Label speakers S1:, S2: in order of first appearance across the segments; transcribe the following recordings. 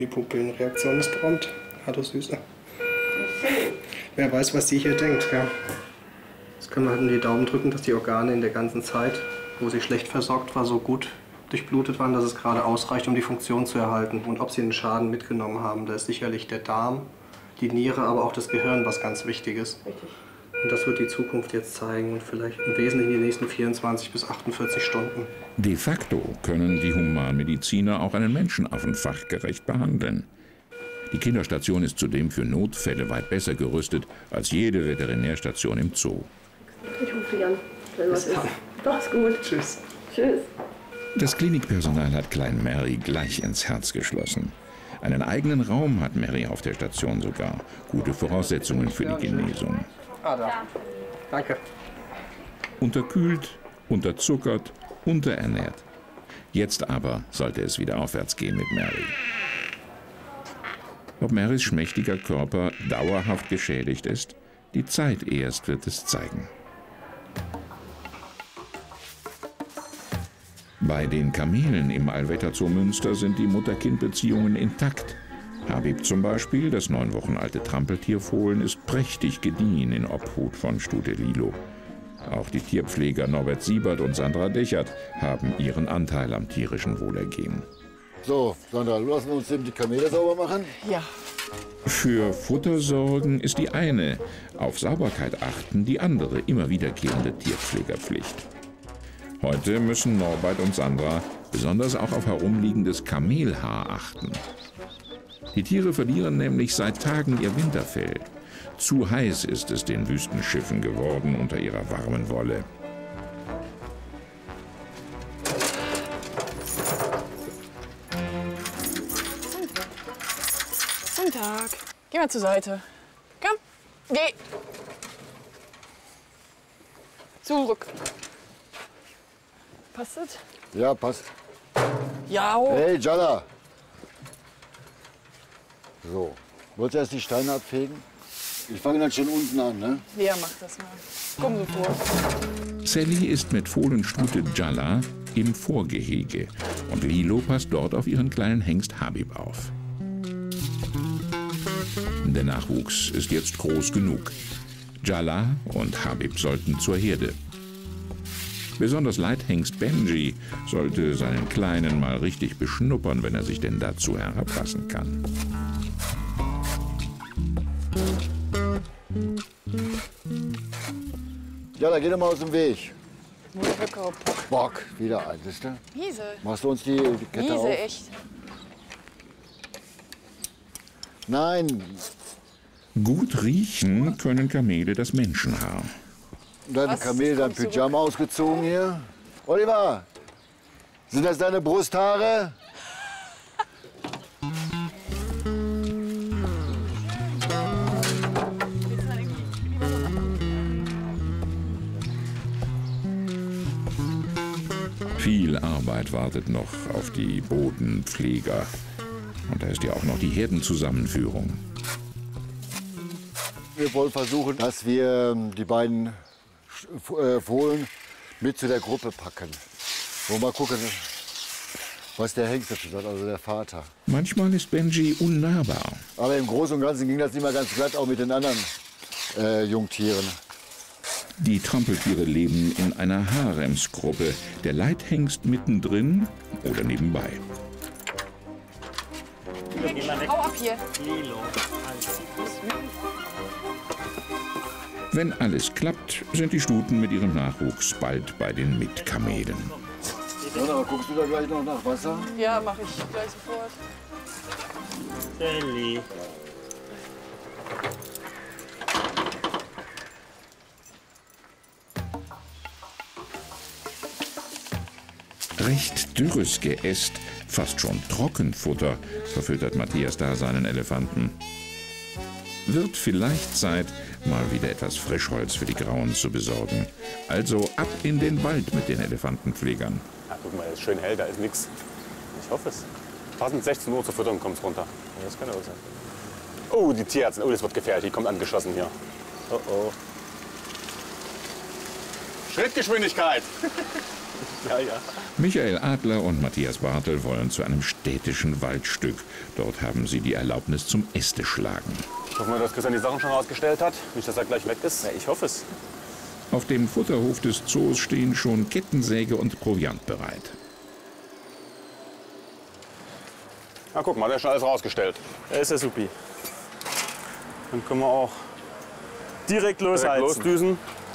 S1: Die Pupillenreaktion ist prompt. Hallo Süße. Wer weiß, was sie hier denkt. Ja. Jetzt können wir halt in die Daumen drücken, dass die Organe in der ganzen Zeit, wo sie schlecht versorgt war, so gut durchblutet waren, dass es gerade ausreicht, um die Funktion zu erhalten. Und ob sie einen Schaden mitgenommen haben, da ist sicherlich der Darm, die Niere, aber auch das Gehirn, was ganz wichtig ist.
S2: Richtig.
S1: Und das wird die Zukunft jetzt zeigen und vielleicht im Wesentlichen die nächsten 24 bis 48 Stunden.
S3: De facto können die Humanmediziner auch einen Menschenaffen fachgerecht behandeln. Die Kinderstation ist zudem für Notfälle weit besser gerüstet als jede Veterinärstation im Zoo.
S2: Ich rufe dich an, wenn was ist. Doch, ist gut.
S1: Tschüss.
S2: Tschüss.
S3: Das Klinikpersonal hat Klein Mary gleich ins Herz geschlossen. Einen eigenen Raum hat Mary auf der Station sogar. Gute Voraussetzungen für die Genesung.
S1: Ah, da. Danke.
S3: Unterkühlt, unterzuckert, unterernährt. Jetzt aber sollte es wieder aufwärts gehen mit Mary. Ob Marys schmächtiger Körper dauerhaft geschädigt ist, die Zeit erst wird es zeigen. Bei den Kamelen im Allwetterzoo Münster sind die Mutter-Kind-Beziehungen intakt. Habib zum Beispiel, das 9 Wochen alte Trampeltierfohlen, ist prächtig gediehen in Obhut von Stute Lilo. Auch die Tierpfleger Norbert Siebert und Sandra Dechert haben ihren Anteil am tierischen Wohlergehen.
S4: So, Sandra, lassen wir uns eben die Kamele sauber machen?
S2: Ja.
S3: Für Futtersorgen ist die eine, auf Sauberkeit achten die andere immer wiederkehrende Tierpflegerpflicht. Heute müssen Norbert und Sandra besonders auch auf herumliegendes Kamelhaar achten. Die Tiere verlieren nämlich seit Tagen ihr Winterfell. Zu heiß ist es den Wüstenschiffen geworden unter ihrer warmen Wolle.
S5: Guten Tag. Geh mal zur Seite. Komm, geh. Zurück. Passt das?
S4: Ja, passt.
S5: Ja. Oh.
S4: Hey, Jalla! So, wolltest du erst die Steine abfegen? Ich fange dann schon unten an, ne?
S5: Ja, mach das mal. Komm so vor.
S3: Sally ist mit Fohlenstute Jalla im Vorgehege und Lilo passt dort auf ihren kleinen Hengst Habib auf. Der Nachwuchs ist jetzt groß genug. Jalla und Habib sollten zur Herde. Besonders Leithengst Benji sollte seinen Kleinen mal richtig beschnuppern, wenn er sich denn dazu herablassen kann.
S4: Ja, da geh doch mal aus dem Weg.
S5: Bock.
S4: Bock, wieder ein, siehst du?
S5: Miese.
S4: Machst du uns die Kette auf?
S5: Miese, echt.
S4: Nein.
S3: Gut riechen können Kamele das Menschenhaar.
S4: Und dann
S5: Was?
S4: Kamel dein
S5: Kommst du
S4: Pyjama ausgezogen hier. Oliver, sind das deine Brusthaare?
S3: Viel Arbeit wartet noch auf die Bodenpfleger. Und da ist ja auch noch die Herdenzusammenführung.
S4: Wir wollen versuchen, dass wir die beiden Fohlen mit zu der Gruppe packen. Wollen wir mal gucken, was der Hengst dazu sagt, also der Vater.
S3: Manchmal ist Benji unnahbar.
S4: Aber im Großen und Ganzen ging das nicht mehr ganz glatt, auch mit den anderen Jungtieren.
S3: Die Trampeltiere leben in einer Haremsgruppe. Der Leithengst mittendrin oder nebenbei.
S5: Hau ab hier.
S3: Wenn alles klappt, sind die Stuten mit ihrem Nachwuchs bald bei den Mitkamelen.
S4: Oder guckst du da gleich noch nach Wasser?
S5: Ja, mach ich gleich sofort.
S6: Sally.
S3: Recht dürres Geäst, fast schon Trockenfutter, verfüttert Matthias da seinen Elefanten. Wird vielleicht Zeit, mal wieder etwas Frischholz für die Grauen zu besorgen. Also ab in den Wald mit den Elefantenpflegern.
S6: Ja, guck mal, es ist schön hell, da ist nichts. Ich hoffe es. Passend 16 Uhr zur Fütterung kommt es runter. Ja, das kann auch sein. Oh, die Tierärztin. Oh, das wird gefährlich. Die kommt angeschossen hier. Oh, oh. Schrittgeschwindigkeit. Ja, ja.
S3: Michael Adler und Matthias Bartel wollen zu einem städtischen Waldstück. Dort haben sie die Erlaubnis zum Äste-Schlagen.
S6: Hoffen wir, dass Christian die Sachen schon rausgestellt hat. Nicht, dass er gleich weg ist.
S5: Ja, ich hoffe es.
S3: Auf dem Futterhof des Zoos stehen schon Kettensäge und Proviant bereit.
S6: Na, guck mal, der ist schon alles rausgestellt.
S5: Ja, ist ja supi. Dann können wir auch direkt losheizen.
S6: Losdüsen.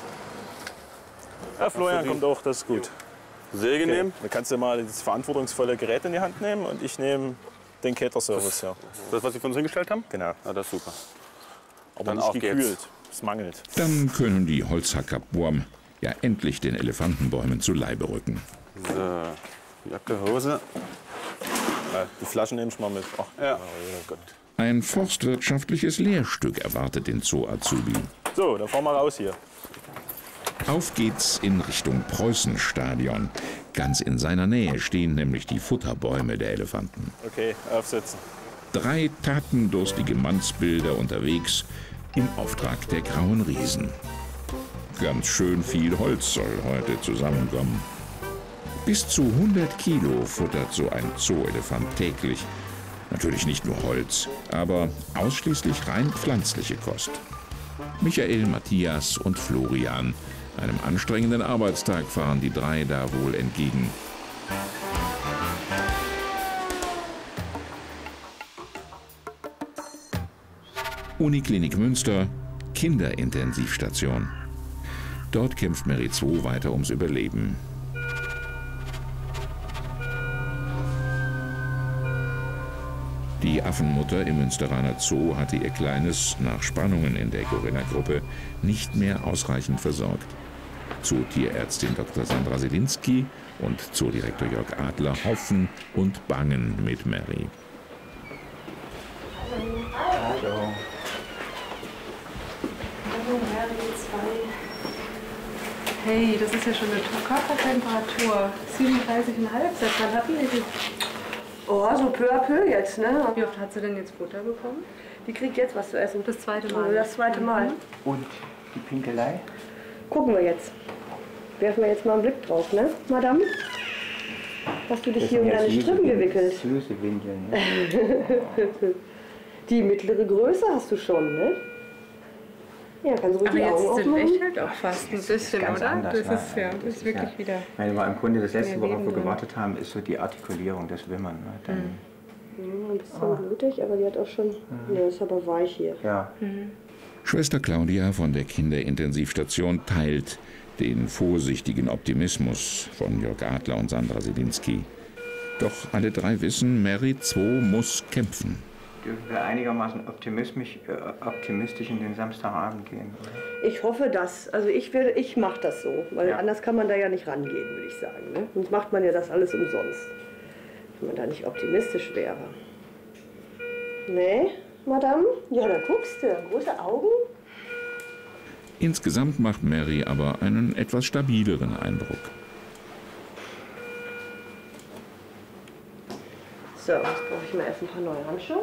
S5: Ja, Florian kommt auch, das ist gut.
S6: Säge
S5: Okay.
S6: nehmen.
S5: Dann kannst du mal das verantwortungsvolle Gerät in die Hand nehmen und ich nehme den Cater-Service. Ja.
S6: Das, was Sie für uns hingestellt haben?
S5: Genau.
S6: Ja, das ist super.
S5: Aber
S6: Dann
S5: nicht
S6: auf geht's.
S5: gekühlt. Es mangelt.
S3: Dann können die Holzhacker Boam ja endlich den Elefantenbäumen zu Leibe rücken.
S6: So, Jacke, Hose.
S5: Die Flaschen nehme ich mal mit. Ach,
S6: Ja.
S5: Gott.
S3: Ein forstwirtschaftliches Lehrstück erwartet den Zoo-Azubi.
S5: So, dann fahren wir raus hier.
S3: Auf geht's in Richtung Preußenstadion. Ganz in seiner Nähe stehen nämlich die Futterbäume der Elefanten.
S5: Okay, aufsetzen.
S3: 3 tatendurstige Mannsbilder unterwegs im Auftrag der Grauen Riesen. Ganz schön viel Holz soll heute zusammenkommen. Bis zu 100 Kilo futtert so ein Zoo-Elefant täglich. Natürlich nicht nur Holz, aber ausschließlich rein pflanzliche Kost. Michael, Matthias und Florian. Einem anstrengenden Arbeitstag fahren die 3 da wohl entgegen. Uniklinik Münster, Kinderintensivstation. Dort kämpft Mary 2 weiter ums Überleben. Die Affenmutter im Münsteraner Zoo hatte ihr Kleines nach Spannungen in der Gorilla-Gruppe nicht mehr ausreichend versorgt. Zootierärztin Dr. Sandra Selinski und Zoodirektor Jörg Adler hoffen und bangen mit Mary.
S2: Hallo, Mary 2. Hey, das ist ja schon eine Körpertemperatur. 37,5. Seit wann hatten die die?
S7: Oh, so peu à peu jetzt, ne?
S2: Wie oft hat sie denn jetzt Futter bekommen?
S7: Die kriegt jetzt was zu essen.
S2: Das zweite Mal.
S7: Das zweite Mal.
S8: Und die Pinkelei?
S7: Gucken wir jetzt. Werfen wir jetzt mal einen Blick drauf, ne, Madame? Hast du dich
S8: Das
S7: hier um
S8: sind
S7: deine
S8: jetzt
S7: Strippen gewickelt?
S8: Süße Windeln. Ne?
S7: Die mittlere Größe hast du schon, ne? Ja, kannst du ruhig
S2: Aber
S7: die
S2: jetzt
S7: Augen
S2: sind
S7: aufmachen.
S2: Lächelt auch fast ein bisschen,
S8: Ganz
S2: oder?
S8: anders,
S2: Das
S8: ne?
S2: ist ja, das ist wirklich
S8: ja,
S2: wieder.
S8: Wenn wir im Grunde das letzte,
S2: mehr
S8: worauf
S2: Leben
S8: wir
S2: drin.
S8: gewartet haben, ist so die Artikulierung, das Wimmern. Ne? Dann,
S7: Ein bisschen blutig, aber die hat auch schon... Ne, ist aber weich hier.
S8: ja.
S3: Schwester Claudia von der Kinderintensivstation teilt den vorsichtigen Optimismus von Jörg Adler und Sandra Selinski. Doch alle 3 wissen, Mary 2 muss kämpfen.
S8: Dürfen wir einigermaßen optimistisch in den Samstagabend gehen, oder?
S7: Ich hoffe das. Also ich mache das so, weil anders kann man da ja nicht rangehen, würde ich sagen. Ne? Sonst macht man ja das alles umsonst. Wenn man da nicht optimistisch wäre. Nee, Madame? Ja, da guckst du. Große Augen?
S3: Insgesamt macht Mary aber einen etwas stabileren Eindruck.
S7: So, jetzt brauche ich mal erst ein paar neue Handschuhe.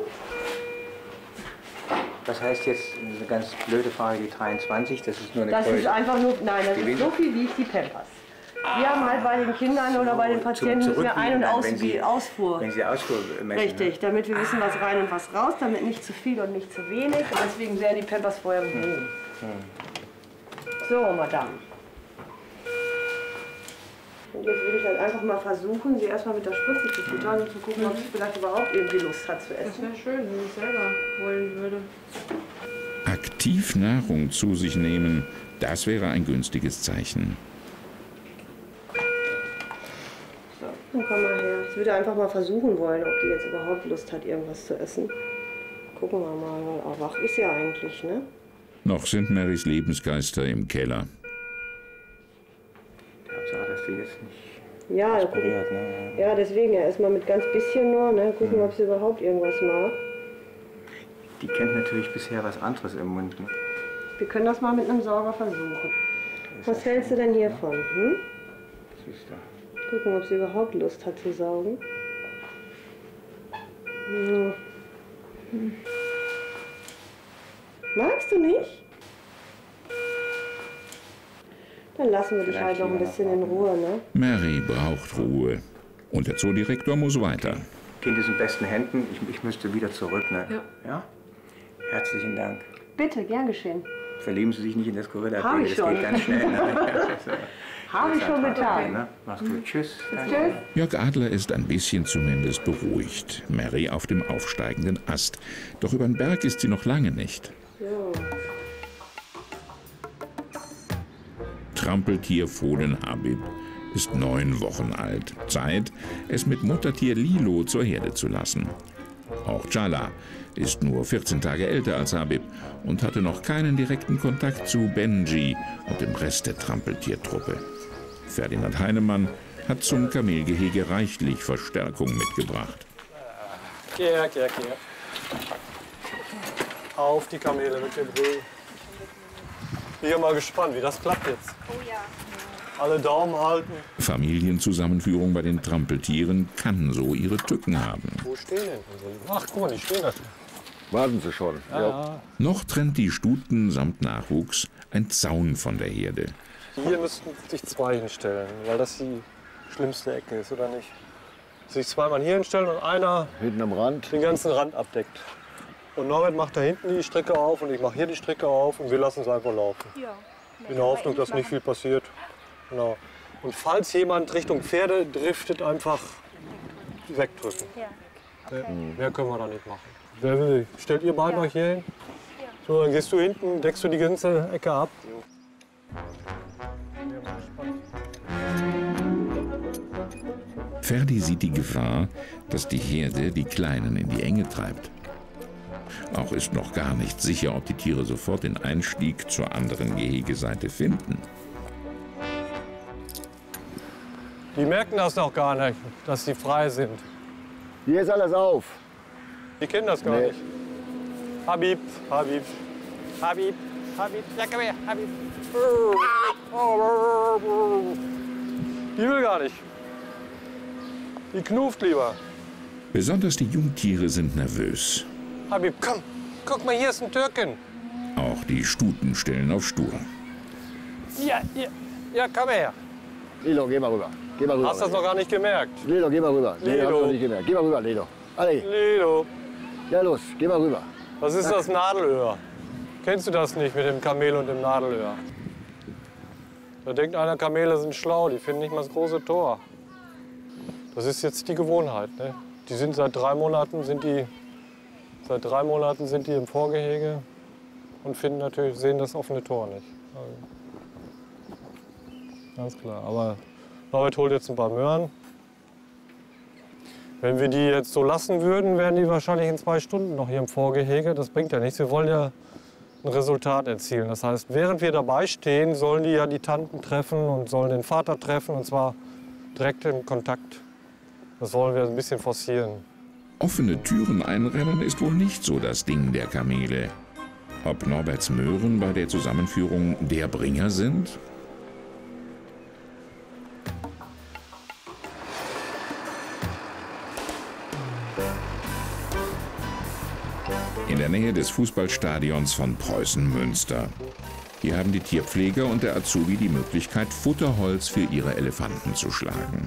S8: Was heißt jetzt, eine ganz blöde Frage, die 23, das ist nur eine
S7: Das ist einfach nur, nein, das ist
S8: Gewinn-
S7: so viel wie die Pampers. Wir haben halt bei den Kindern oder bei den Patienten müssen wir Ein- und Ausfuhr.
S8: Wenn Sie Ausfuhr messen,
S7: Richtig, damit wir wissen, was rein und was raus, damit nicht zu viel und nicht zu wenig. Und deswegen werden die Pampers vorher gewogen. So, Madame. Und jetzt will ich halt einfach mal versuchen, sie erstmal mit der Spritze zu füttern und zu gucken, ob sie vielleicht überhaupt irgendwie Lust hat zu
S2: Das
S7: essen.
S2: wäre schön, wenn ich selber wollen würde.
S3: Aktiv Nahrung zu sich nehmen, das wäre ein günstiges Zeichen.
S7: So, dann komm mal her. Ich würde einfach mal versuchen wollen, ob die jetzt überhaupt Lust hat, irgendwas zu essen. Gucken wir mal, weil wach ist ja eigentlich, ne?
S3: Noch sind Marys Lebensgeister im Keller.
S8: Hauptsache, dass die jetzt nicht
S7: Ja, gucken.
S8: berührt, ne?
S7: Ja, deswegen ja erstmal mit ganz bisschen nur, ne? Gucken, ob sie überhaupt irgendwas mag.
S8: Die kennt natürlich bisher was anderes im Mund. Ne?
S7: Wir können das mal mit einem Sauger versuchen. Was hältst du denn hiervon? Hm?
S8: Siehst du.
S7: Gucken, ob sie überhaupt Lust hat zu saugen. Ja. Magst du nicht? Dann lassen wir dich halt noch ein bisschen in Ruhe, ne?
S3: Mary braucht Ruhe. Und der Zoodirektor muss weiter.
S8: Kind ist in besten Händen. Ich müsste wieder zurück, ne?
S2: Ja.
S8: Ja? Herzlichen Dank.
S7: Bitte, gern geschehen.
S8: Verlieben Sie sich nicht in das Gorilla.
S7: Hab ich
S8: Das
S7: schon.
S8: geht ganz schnell. Ne?
S7: Habe ich schon getan.
S8: Ne? Mach's gut. Tschüss. Danke.
S7: Tschüss.
S3: Jörg Adler ist ein bisschen zumindest beruhigt. Mary auf dem aufsteigenden Ast. Doch über den Berg ist sie noch lange nicht. Trampeltierfohlen Habib ist 9 Wochen alt. Zeit, es mit Muttertier Lilo zur Herde zu lassen. Auch Jala ist nur 14 Tage älter als Habib und hatte noch keinen direkten Kontakt zu Benji und dem Rest der Trampeltiertruppe. Ferdinand Heinemann hat zum Kamelgehege reichlich Verstärkung mitgebracht.
S1: Geh. Auf die Kamele mit dem Rücken. Ich bin mal gespannt, wie das klappt jetzt. Oh ja. Alle Daumen halten.
S3: Familienzusammenführung bei den Trampeltieren kann so ihre Tücken haben.
S1: Wo stehen denn? Ach, guck mal, die stehen da schon.
S4: Warten Sie schon. Ja.
S3: Noch trennt die Stuten samt Nachwuchs ein Zaun von der Herde.
S1: Hier müssten sich 2 hinstellen, weil das die schlimmste Ecke ist, oder nicht? Sich 2 Mann hier hinstellen und einer
S4: Hinten am Rand.
S1: den ganzen Rand abdeckt. Und Norbert macht da hinten die Stricke auf und ich mache hier die Stricke auf und wir lassen es einfach laufen.
S2: Ja.
S1: In der Hoffnung, dass nicht viel passiert. Genau. Und falls jemand Richtung Pferde driftet, einfach wegdrücken.
S2: Ja.
S1: Mehr können wir da nicht machen. Wer will? Stellt ihr beiden euch hier hin? So, dann gehst du hinten, deckst du die ganze Ecke ab.
S3: Ferdi sieht die Gefahr, dass die Herde die Kleinen in die Enge treibt. Auch ist noch gar nicht sicher, ob die Tiere sofort den Einstieg zur anderen Gehegeseite finden.
S1: Die merken das noch gar nicht, dass sie frei sind.
S4: Hier ist alles auf.
S1: Die kennen das gar
S4: Nee.
S1: nicht. Habib. Ja, komm her, Habib. Die will gar nicht. Die knuft lieber.
S3: Besonders die Jungtiere sind nervös.
S1: Habib, komm, guck mal, hier ist ein Türken.
S3: Auch die Stuten stellen auf stur.
S1: Ja, komm her.
S4: Lilo, geh mal rüber. Geh mal rüber.
S1: Hast du das noch gar nicht gemerkt?
S4: Lilo, geh mal rüber. Nee,
S1: Lilo.
S4: hab ich noch nicht gemerkt. Geh mal rüber, Lilo. Alle.
S1: Lilo,
S4: Ja, los, geh mal rüber.
S1: was ist das Nadelöhr? Kennst du das nicht mit dem Kamel und dem Nadelöhr? Da denkt einer, Kamele sind schlau, die finden nicht mal das große Tor. Das ist jetzt die Gewohnheit. Ne? Die sind seit 3 Monaten sind die im Vorgehege und sehen das offene Tor nicht. Also, ganz klar. Aber Norbert holt jetzt ein paar Möhren. Wenn wir die jetzt so lassen würden, wären die wahrscheinlich in 2 Stunden noch hier im Vorgehege. Das bringt ja nichts. Wir wollen ja ein Resultat erzielen. Das heißt, während wir dabei stehen, sollen die ja die Tanten treffen und sollen den Vater treffen, und zwar direkt im Kontakt. Das wollen wir ein bisschen forcieren.
S3: Offene Türen einrennen ist wohl nicht so das Ding der Kamele. Ob Norberts Möhren bei der Zusammenführung der Bringer sind? In der Nähe des Fußballstadions von Preußen-Münster. Hier haben die Tierpfleger und der Azubi die Möglichkeit, Futterholz für ihre Elefanten zu schlagen.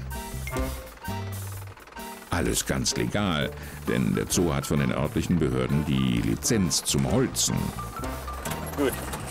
S3: Alles ganz legal, denn der Zoo hat von den örtlichen Behörden die Lizenz zum Holzen.
S6: Gut.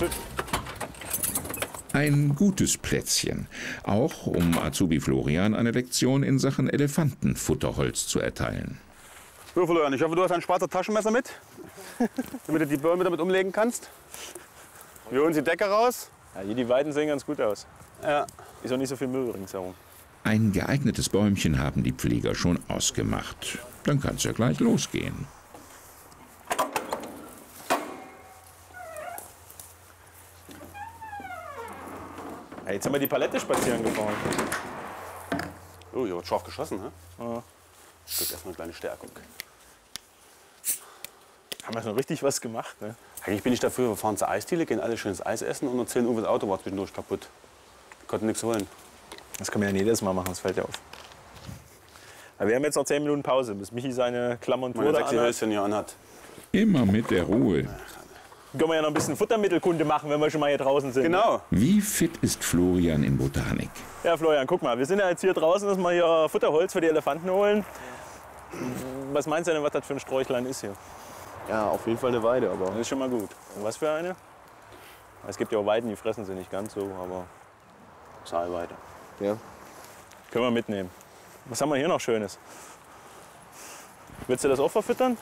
S3: Ein gutes Plätzchen, auch um Azubi Florian eine Lektion in Sachen Elefantenfutterholz zu erteilen.
S6: So, Florian, ich hoffe, du hast ein schwarzes Taschenmesser mit, damit du die Bäume damit umlegen kannst. Wir holen die Decke raus.
S9: Ja, hier die Weiden sehen ganz gut aus.
S6: Ja.
S9: Ist auch nicht so viel Müll ringsherum.
S3: Ein geeignetes Bäumchen haben die Pfleger schon ausgemacht. Dann kann's ja gleich losgehen.
S9: Ja, jetzt haben wir die Palette spazieren gefahren.
S6: Oh, hier wird scharf geschossen, ne? Ja. Das ist erstmal eine kleine Stärkung.
S9: Haben wir schon richtig was gemacht, ne?
S6: Eigentlich bin ich dafür, wir fahren zur Eisdiele, gehen alle schönes Eis essen und erzählen, das Auto war zwischendurch kaputt. Wir konnten nichts holen.
S9: Das können wir ja jedes Mal machen, das fällt ja auf. Aber wir haben jetzt noch 10 Minuten Pause, bis Michi seine Klammontur
S6: Meine
S9: da
S6: sexy
S9: anhat.
S6: Höschen hier anhat.
S3: Immer mit der Ruhe.
S9: Können wir ja noch ein bisschen Futtermittelkunde machen, wenn wir schon mal hier draußen sind.
S6: Genau.
S3: Wie fit ist Florian in Botanik?
S9: Ja, Florian, guck mal, wir sind ja jetzt hier draußen, dass wir hier Futterholz für die Elefanten holen. Was meinst du denn, was das für ein Sträuchlein ist hier?
S6: Ja, auf jeden Fall eine Weide, aber.
S9: Das ist schon mal gut. Und was für eine? Es gibt ja auch Weiden, die fressen sie nicht ganz so, aber Saalweide.
S6: Ja.
S9: Können wir mitnehmen. Was haben wir hier noch Schönes? Willst du das auch verfüttern?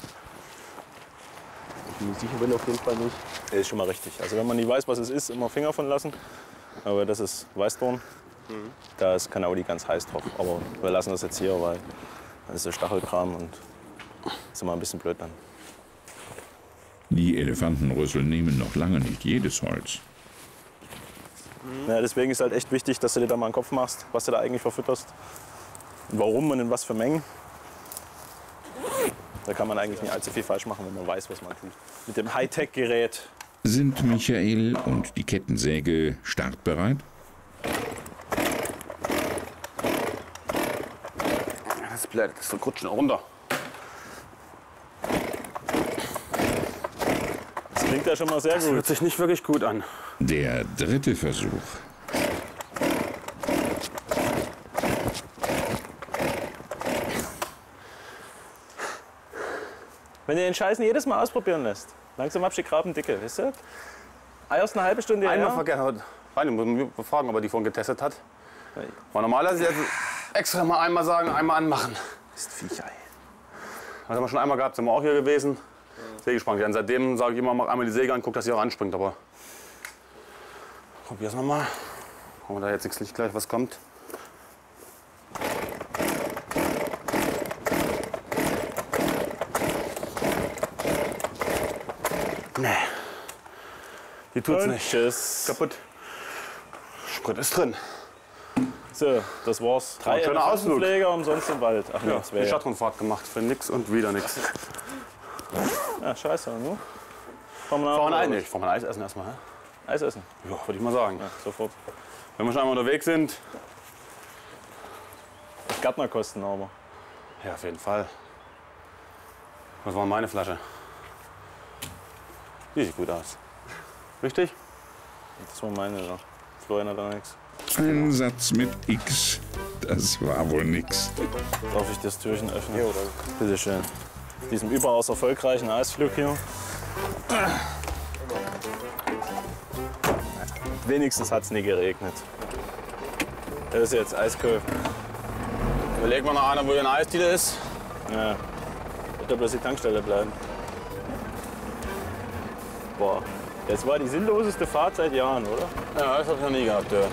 S6: Ich sicher bin auf jeden Fall nicht.
S9: Das ist schon mal richtig. Also wenn man nicht weiß, was es ist, immer Finger von lassen. Aber das ist Weißdorn. Da ist Kanaudi ganz heiß drauf. Aber wir lassen das jetzt hier, weil das ist der Stachelkram und das ist immer ein bisschen blöd dann.
S3: Die Elefantenrüssel nehmen noch lange nicht jedes Holz.
S9: Ja, deswegen ist halt echt wichtig, dass du dir da mal einen Kopf machst, was du da eigentlich verfütterst. Und warum und in was für Mengen. Da kann man eigentlich nicht allzu viel falsch machen, wenn man weiß, was man tut. Mit dem Hightech-Gerät.
S3: Sind Michael und die Kettensäge startbereit?
S6: Das ist blöd, das rutscht schnell runter.
S9: Das klingt ja schon mal sehr
S6: Das
S9: gut.
S6: hört sich nicht wirklich gut an.
S3: Der dritte Versuch.
S9: Wenn du den Scheißen jedes Mal ausprobieren lässt, langsam hab ich die Graben dicke, weißt du? Erst eine halbe Stunde
S6: Einmal
S9: her.
S6: vergessen. Reini, muss man fragen, ob er die vorhin getestet hat. Weil normalerweise jetzt extra mal einmal sagen, einmal anmachen. Das ist ein Viech, ey. Das haben wir schon einmal gehabt, sind wir auch hier gewesen. Sägesprang. Und seitdem sage ich immer, mach einmal die Säge an, guck, dass sie auch anspringt. Aber probier's nochmal. Gucken wir da jetzt nicht gleich was kommt. Nee. Die tut's
S9: Und
S6: nicht.
S9: tschüss.
S6: Kaputt. Sprit ist drin.
S9: So, das war's. 3
S6: schöner Ausflug.
S9: Elefantenpfleger umsonst im Wald. Ach nee,
S6: Ja,
S9: das
S6: eine
S9: wäre ja.
S6: Stadtrundfahrt gemacht für nix und wieder nix.
S9: Ah, scheiße, ne? Fahren wir
S6: Fahren
S9: nach
S6: ein, ich fahr mal Eis essen erstmal. Hä?
S9: Eis essen.
S6: Ja, würde ich mal sagen.
S9: Ja, sofort.
S6: Wenn wir schon einmal unterwegs sind.
S9: Das Gärtnerkosten aber.
S6: Ja, auf jeden Fall. Was war meine Flasche? Die sieht gut aus. Richtig?
S9: Das war meine, ja. Florian hat da nichts.
S3: Ein Satz mit X. Das war wohl nix.
S9: Darf ich das Türchen öffnen? Ja, oder? Bitte schön. Diesem überaus erfolgreichen Eisflug hier. Wenigstens hat es nie geregnet. Das ist jetzt Eiskohl.
S6: Überlegen wir noch einer, wo hier eine Eisdiele ist.
S9: Ja. Ich glaube, dass die Tankstelle bleiben. Boah. Das war die sinnloseste Fahrt seit Jahren, oder?
S6: Ja, das hab ich noch nie gehabt. Ja.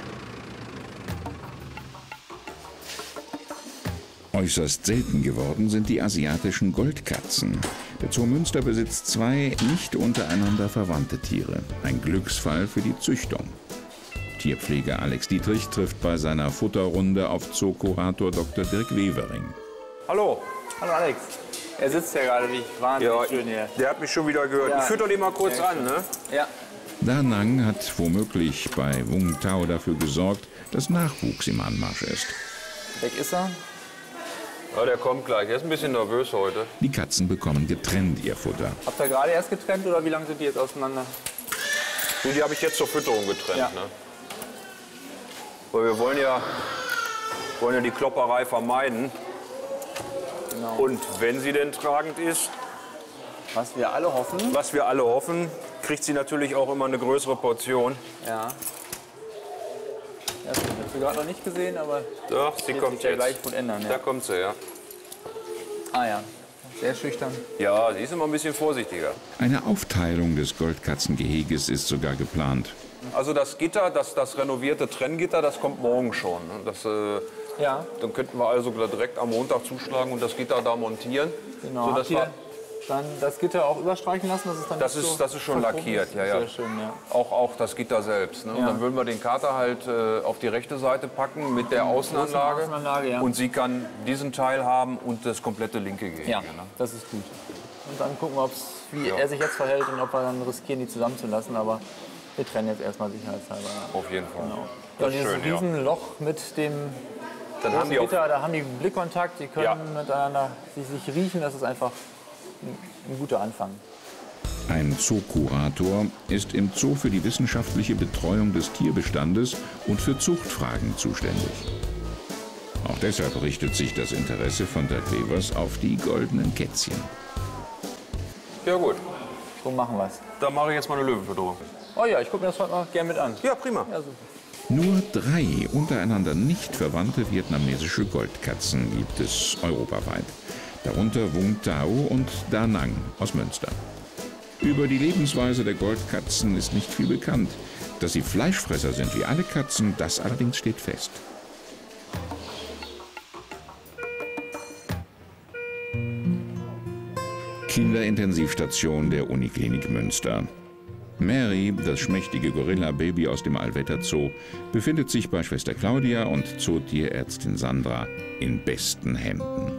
S3: Äußerst selten geworden sind die asiatischen Goldkatzen. Der Zoo Münster besitzt 2 nicht untereinander verwandte Tiere. Ein Glücksfall für die Züchtung. Tierpfleger Alex Dietrich trifft bei seiner Futterrunde auf Zookurator Dr. Dirk Wevering.
S10: Hallo.
S8: Hallo Alex. Er sitzt ja gerade wie wahnsinnig
S10: Ja,
S8: schön hier.
S10: der hat mich schon wieder gehört.
S8: Ja.
S10: Ich fütter den mal kurz
S8: Ja,
S10: an, ne?
S8: Ja.
S3: Da Nang hat womöglich bei Wung Tao dafür gesorgt, dass Nachwuchs im Anmarsch ist.
S8: Weg ist er.
S10: Ja, der kommt gleich. Er ist ein bisschen nervös heute.
S3: Die Katzen bekommen getrennt ihr Futter.
S8: Habt ihr gerade erst getrennt oder wie lange sind die jetzt auseinander?
S10: So, die habe ich jetzt zur Fütterung getrennt,
S8: Ja.
S10: ne? Weil wir wollen ja die Klopperei vermeiden.
S8: Genau.
S10: Und wenn sie denn tragend ist,
S8: Was wir alle hoffen.
S10: kriegt sie natürlich auch immer eine größere Portion.
S8: Ja. Das hast du gerade noch nicht gesehen, aber
S10: Doch, sie
S8: wird
S10: kommt
S8: sich ja
S10: jetzt.
S8: gleich gut ändern.
S10: Da
S8: Ja.
S10: kommt sie, ja.
S8: Ah ja, sehr schüchtern.
S10: Ja, sie ist immer ein bisschen vorsichtiger.
S3: Eine Aufteilung des Goldkatzengeheges ist sogar geplant.
S10: Also das Gitter, das renovierte Trenngitter, das kommt morgen schon. Ne? Das,
S8: Ja,
S10: dann könnten wir also direkt am Montag zuschlagen und das Gitter da montieren.
S8: genau.
S10: So,
S8: Habt ihr dann das Gitter auch überstreichen lassen? Dass es dann
S10: Das
S8: nicht
S10: ist-
S8: so
S10: das ist schon
S8: verchromt
S10: lackiert,
S8: ist?
S10: ja, ja.
S8: Sehr schön, ja.
S10: Auch das Gitter selbst. Ne? Und
S8: Ja.
S10: dann würden wir den Kater halt auf die rechte Seite packen mit der Außenanlage.
S8: Außenanlage, ja.
S10: Und sie kann diesen Teil haben und das komplette linke Gehege.
S8: Ja,
S10: Ne?
S8: das ist gut. Und dann gucken wir, wie er sich jetzt verhält und ob wir dann riskieren, die zusammenzulassen. Aber wir trennen jetzt erstmal sicherheitshalber. Ja.
S10: Auf jeden Fall.
S8: Ja,
S10: Das ist
S8: dieses
S10: schön, ja.
S8: Riesenloch mit dem
S10: Dann
S8: großen
S10: haben die auch,
S8: Gitter, da haben die Blickkontakt, die können
S10: Ja.
S8: miteinander sich riechen. Das ist einfach ein guter Anfang.
S3: Ein Zookurator ist im Zoo für die wissenschaftliche Betreuung des Tierbestandes und für Zuchtfragen zuständig. Auch deshalb richtet sich das Interesse von Dirk Wevers auf die goldenen Kätzchen.
S10: Ja gut,
S8: So machen wir's.
S10: dann mache ich jetzt mal eine Löwenfütterung.
S8: Oh ja, ich gucke mir das heute mal gerne mit an.
S10: Ja, prima.
S8: Ja, super.
S3: Nur 3 untereinander nicht verwandte vietnamesische Goldkatzen gibt es europaweit. Darunter Vung Tau und Da Nang aus Münster. Über die Lebensweise der Goldkatzen ist nicht viel bekannt. Dass sie Fleischfresser sind wie alle Katzen, das allerdings steht fest. Kinderintensivstation der Uniklinik Münster. Mary, das schmächtige Gorilla-Baby aus dem Allwetter Zoo, befindet sich bei Schwester Claudia und Zootierärztin Sandra in besten Händen.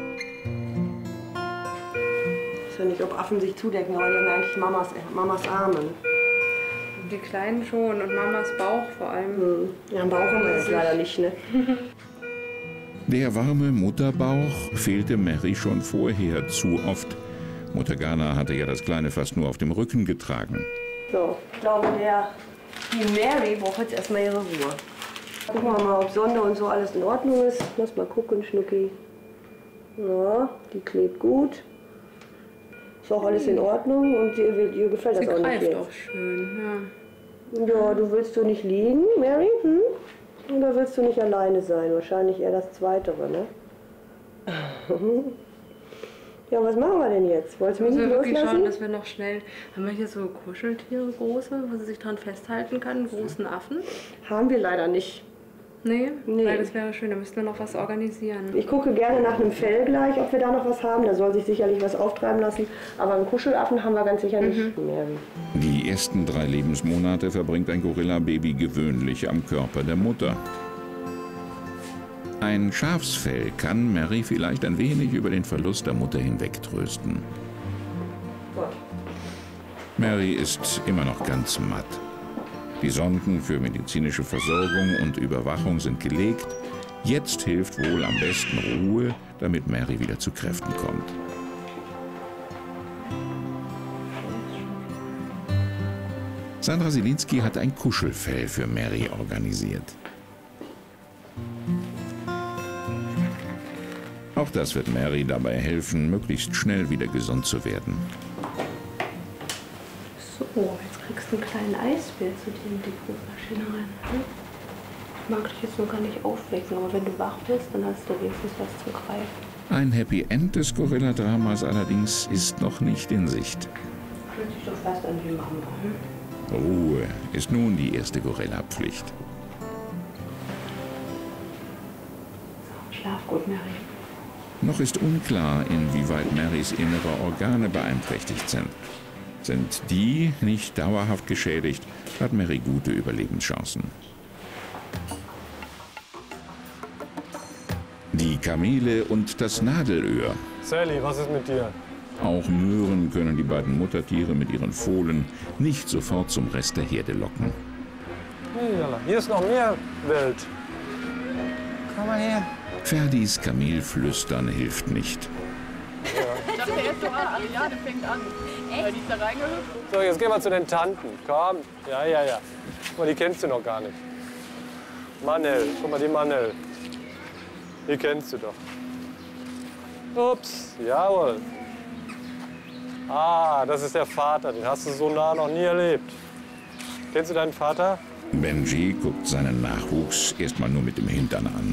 S7: Ich weiß ja nicht, ob Affen sich zudecken, aber die haben ja eigentlich Mamas Arme.
S2: Die Kleinen schon und Mamas Bauch vor allem.
S7: Ja, einen Bauch haben wir jetzt leider nicht, ne?
S3: Der warme Mutterbauch fehlte Mary schon vorher zu oft. Mutter Ghana hatte ja das Kleine fast nur auf dem Rücken getragen.
S7: So, ich glaube, die Mary braucht jetzt erstmal ihre Ruhe. Gucken wir mal, ob Sonde und so alles in Ordnung ist. Lass mal gucken, Schnucki. Ja, die klebt gut. Ist auch alles in Ordnung und ihr gefällt das auch nicht
S2: Sie
S7: jetzt.
S2: greift auch schön, ja.
S7: Ja, willst du nicht liegen, Mary? Oder willst du nicht alleine sein? Wahrscheinlich eher das Zweitere, ne? Ja, was machen wir denn jetzt? Wolltest du mich
S2: Müssen
S7: nicht
S2: wir wirklich
S7: loslassen?
S2: schauen, dass wir noch schnell... Haben wir hier so Kuscheltiere, große, wo sie sich dran festhalten kann, großen Affen?
S7: Haben wir leider nicht.
S2: Nee?
S7: Nee.
S2: Weil das wäre schön, da müssten wir noch was organisieren.
S7: Ich gucke gerne nach einem Fell gleich, ob wir da noch was haben. Da soll sich sicherlich was auftreiben lassen. Aber einen Kuschelaffen haben wir ganz sicher nicht mehr.
S3: Die ersten 3 Lebensmonate verbringt ein Gorilla-Baby gewöhnlich am Körper der Mutter. Ein Schafsfell kann Mary vielleicht ein wenig über den Verlust der Mutter hinwegtrösten. Mary ist immer noch ganz matt. Die Sonden für medizinische Versorgung und Überwachung sind gelegt. Jetzt hilft wohl am besten Ruhe, damit Mary wieder zu Kräften kommt. Sandra Sielinski hat ein Kuschelfell für Mary organisiert. Auch das wird Mary dabei helfen, möglichst schnell wieder gesund zu werden.
S2: So, jetzt kriegst du einen kleinen Eisbär zu dir in die Prüfmaschine rein. Ich mag dich jetzt nur gar nicht aufwecken, aber wenn du wach bist, dann hast du wenigstens was zu greifen.
S3: Ein Happy End des Gorilla-Dramas allerdings ist noch nicht in Sicht.
S2: Fühlt sich doch fast an wie Mama.
S3: Ruhe ist nun die erste Gorilla-Pflicht.
S2: Schlaf gut, Mary.
S3: Noch ist unklar, inwieweit Marys innere Organe beeinträchtigt sind. Sind die nicht dauerhaft geschädigt, hat Mary gute Überlebenschancen. Die Kamele und das Nadelöhr.
S11: Sally, was ist mit dir?
S3: Auch Möhren können die beiden Muttertiere mit ihren Fohlen nicht sofort zum Rest der Herde locken.
S11: Hier ist noch mehr Welt. Komm mal her.
S3: Ferdis Kamelflüstern hilft nicht.
S12: Ich dachte erst so, Ariane fängt an. Weil die ist da reingehüpft.
S11: So, jetzt gehen wir zu den Tanten. Komm. Ja. Guck mal, die kennst du noch gar nicht. Manel. Guck mal, die Manel. Die kennst du doch. Ups. Jawohl. Ah, das ist der Vater. Den hast du so nah noch nie erlebt. Kennst du deinen Vater?
S3: Benji guckt seinen Nachwuchs erstmal nur mit dem Hintern an.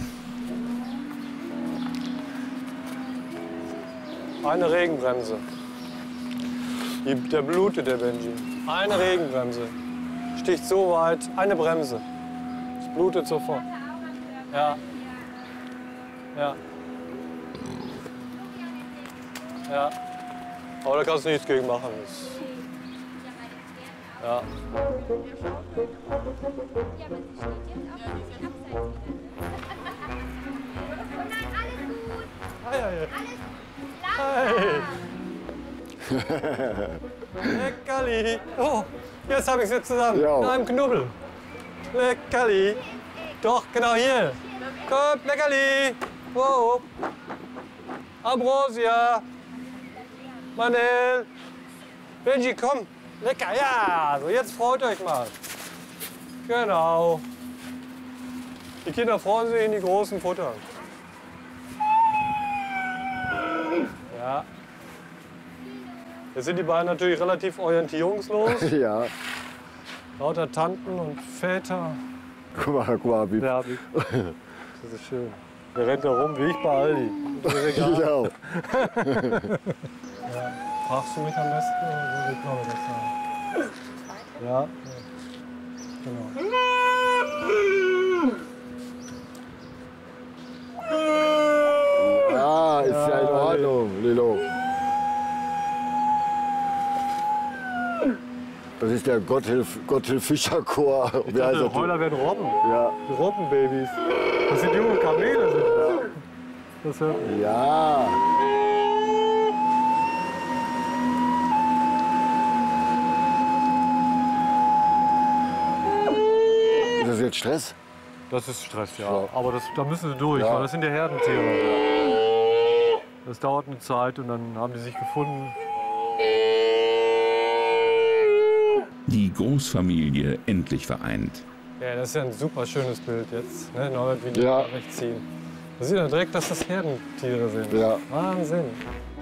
S11: Eine Regenbremse. Der blutet, der Benji. Eine Regenbremse. Sticht so weit, eine Bremse. Es blutet sofort. Ja. Aber da kannst du nichts gegen machen. Ja. Hey. Leckerli. Oh, jetzt habe ich sie zusammen.
S4: Ja.
S11: In einem Knubbel. Leckerli. Doch, genau hier. Komm, Leckerli. Wow. Ambrosia. Manel. Benji, komm. Lecker, ja. So, jetzt freut euch mal. Genau. Die Kinder freuen sich, die Großen futtern. Ja. Jetzt sind die beiden natürlich relativ orientierungslos.
S4: Ja.
S11: Lauter Tanten und Väter.
S4: Guck mal, wie.
S11: Ja, das ist schön. Der rennt da rum wie ich bei Aldi. Das ist egal.
S4: Ich auch.
S11: Ja. Fragst du mich am besten oder soll ich noch was sagen? Ja. Genau.
S4: Ja, ist ja in Ordnung, Lilo. Das ist der Gotthilf-Fischer-Chor.
S11: Ich dachte, Heuler werden Robben.
S4: Ja.
S11: Die Robbenbabys. Das sind junge Kamele. Sind das. Das hört man.
S4: Ja. Ist das jetzt Stress?
S11: Das ist Stress, ja. Aber da müssen sie durch,
S4: Ja.
S11: weil das sind ja Herdentiere. Das dauert eine Zeit und dann haben die sich gefunden.
S3: Die Großfamilie endlich vereint.
S11: Ja, das ist ja ein super schönes Bild jetzt, ne? Norbert, wie die
S4: Ja.
S11: da rechts ziehen. Da sieht man direkt, dass das Herdentiere sind.
S4: Ja.
S11: Wahnsinn.